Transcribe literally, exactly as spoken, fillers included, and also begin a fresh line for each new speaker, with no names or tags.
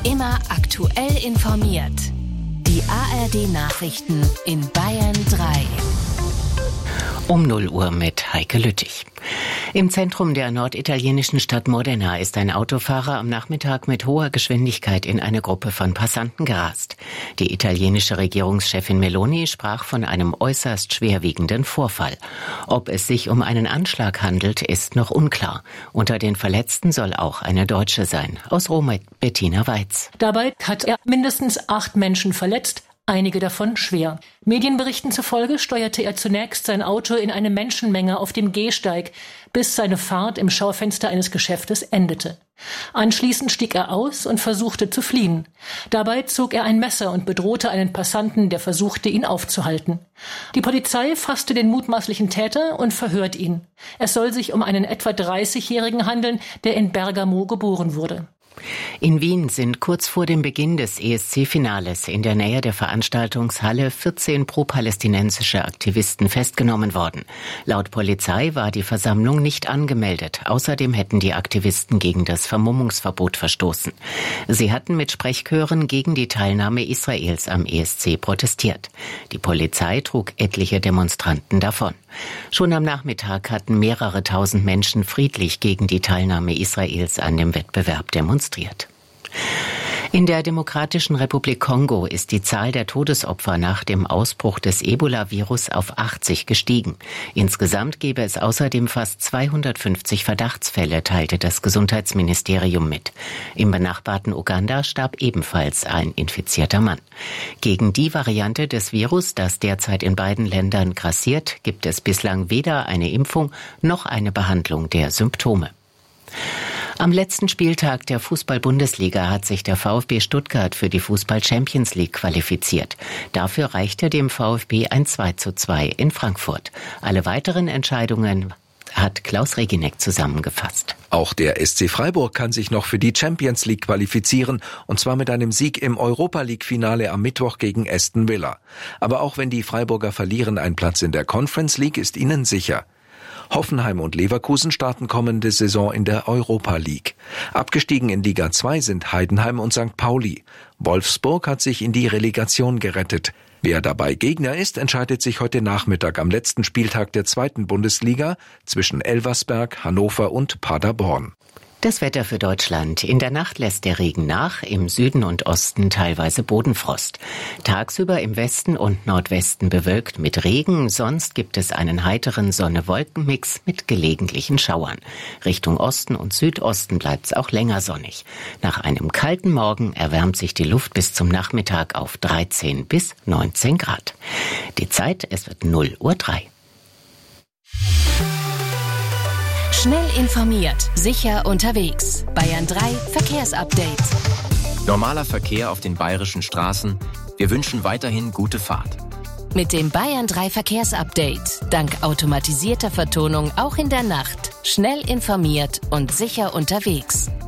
Immer aktuell informiert. Die A R D-Nachrichten in Bayern drei.
Um null Uhr mit Heike Lüttich. Im Zentrum der norditalienischen Stadt Modena ist ein Autofahrer am Nachmittag mit hoher Geschwindigkeit in eine Gruppe von Passanten gerast. Die italienische Regierungschefin Meloni sprach von einem äußerst schwerwiegenden Vorfall. Ob es sich um einen Anschlag handelt, ist noch unklar. Unter den Verletzten soll auch eine Deutsche sein. Aus Rom Bettina Weiz.
Dabei hat er mindestens acht Menschen verletzt. Einige davon schwer. Medienberichten zufolge steuerte er zunächst sein Auto in eine Menschenmenge auf dem Gehsteig, bis seine Fahrt im Schaufenster eines Geschäftes endete. Anschließend stieg er aus und versuchte zu fliehen. Dabei zog er ein Messer und bedrohte einen Passanten, der versuchte, ihn aufzuhalten. Die Polizei fasste den mutmaßlichen Täter und verhört ihn. Es soll sich um einen etwa dreißigjährigen handeln, der in Bergamo geboren wurde.
In Wien sind kurz vor dem Beginn des E S C-Finales in der Nähe der Veranstaltungshalle vierzehn pro-palästinensische Aktivisten festgenommen worden. Laut Polizei war die Versammlung nicht angemeldet. Außerdem hätten die Aktivisten gegen das Vermummungsverbot verstoßen. Sie hatten mit Sprechchören gegen die Teilnahme Israels am E S C protestiert. Die Polizei trug etliche Demonstranten davon. Schon am Nachmittag hatten mehrere tausend Menschen friedlich gegen die Teilnahme Israels an dem Wettbewerb demonstriert. In der Demokratischen Republik Kongo ist die Zahl der Todesopfer nach dem Ausbruch des Ebola-Virus auf achtzig gestiegen. Insgesamt gebe es außerdem fast zweihundertfünfzig Verdachtsfälle, teilte das Gesundheitsministerium mit. Im benachbarten Uganda starb ebenfalls ein infizierter Mann. Gegen die Variante des Virus, das derzeit in beiden Ländern grassiert, gibt es bislang weder eine Impfung noch eine Behandlung der Symptome. Am letzten Spieltag der Fußball-Bundesliga hat sich der VfB Stuttgart für die Fußball-Champions League qualifiziert. Dafür reichte dem VfB ein zwei zu zwei in Frankfurt. Alle weiteren Entscheidungen hat Klaus Reginek zusammengefasst.
Auch der S C Freiburg kann sich noch für die Champions League qualifizieren, und zwar mit einem Sieg im Europa-League-Finale am Mittwoch gegen Aston Villa. Aber auch wenn die Freiburger verlieren, ein Platz in der Conference League ist ihnen sicher. Hoffenheim und Leverkusen starten kommende Saison in der Europa League. Abgestiegen in Liga zwei sind Heidenheim und Sankt Pauli. Wolfsburg hat sich in die Relegation gerettet. Wer dabei Gegner ist, entscheidet sich heute Nachmittag am letzten Spieltag der zweiten Bundesliga zwischen Elversberg, Hannover und Paderborn.
Das Wetter für Deutschland. In der Nacht lässt der Regen nach, im Süden und Osten teilweise Bodenfrost. Tagsüber im Westen und Nordwesten bewölkt mit Regen, sonst gibt es einen heiteren Sonne-Wolken-Mix mit gelegentlichen Schauern. Richtung Osten und Südosten bleibt es auch länger sonnig. Nach einem kalten Morgen erwärmt sich die Luft bis zum Nachmittag auf dreizehn bis neunzehn Grad. Die Zeit, es wird null Uhr drei.
Schnell informiert, sicher unterwegs. Bayern drei Verkehrsupdate.
Normaler Verkehr auf den bayerischen Straßen. Wir wünschen weiterhin gute Fahrt.
Mit dem Bayern drei Verkehrsupdate. Dank automatisierter Vertonung auch in der Nacht. Schnell informiert und sicher unterwegs.